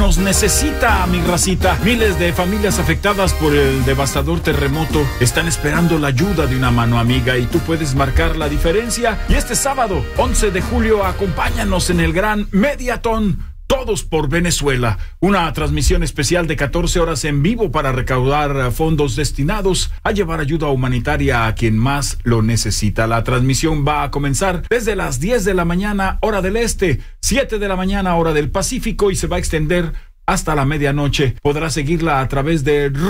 nos necesita, mi racita. Miles de familias afectadas por el devastador terremoto están esperando la ayuda de una mano amiga y tú puedes marcar la diferencia. Y este sábado, 11 de julio, acompáñanos en el gran Mediatón. Todos por Venezuela, una transmisión especial de 14 horas en vivo para recaudar fondos destinados a llevar ayuda humanitaria a quien más lo necesita. La transmisión va a comenzar desde las 10 de la mañana, hora del este, 7 de la mañana, hora del Pacífico, y se va a extender hasta la medianoche. Podrás seguirla a través de